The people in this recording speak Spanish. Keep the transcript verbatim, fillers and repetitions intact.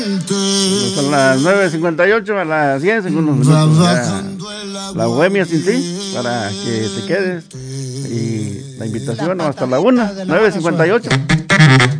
Son las nueve cincuenta y ocho, a las diez en unos minutos. Ya la bohemia sin ti, para que te quedes. Y la invitación hasta la una, nueve cincuenta y ocho.